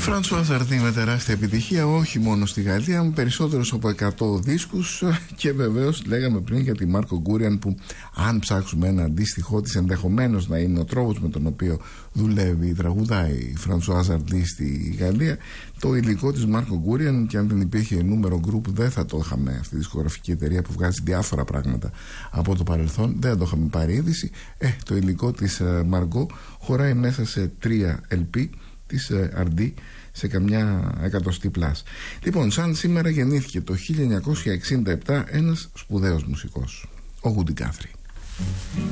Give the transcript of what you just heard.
Φρανσουά Αζαρτί με τεράστια επιτυχία, όχι μόνο στη Γαλλία, με περισσότερους από 100 δίσκους. Και βεβαίως λέγαμε πριν για τη Μάρκο Γκούριαν, που αν ψάξουμε ένα αντίστοιχό της, ενδεχομένως να είναι ο τρόπος με τον οποίο δουλεύει, τραγουδάει η Φρανσουά Αζαρτί στη Γαλλία. Το υλικό της Μάρκο Γκούριαν, και αν δεν υπήρχε νούμερο γκρουπ, δεν θα το είχαμε, αυτή τη δισκογραφική εταιρεία που βγάζει διάφορα πράγματα από το παρελθόν, δεν θα το είχαμε πάρει είδηση. Το υλικό της Μαργκό χωράει μέσα σε 3 LP της RD, σε καμιά εκατοστή πλάς. Λοιπόν, σαν σήμερα γεννήθηκε το 1967 ένας σπουδαίος μουσικός, ο Woody Guthrie.